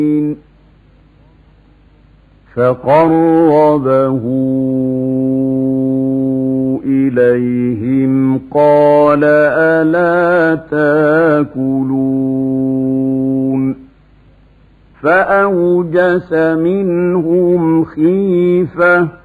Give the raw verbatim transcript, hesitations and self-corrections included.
فقربه إليهم قال ألا تاكلون فأوجس منهم خيفة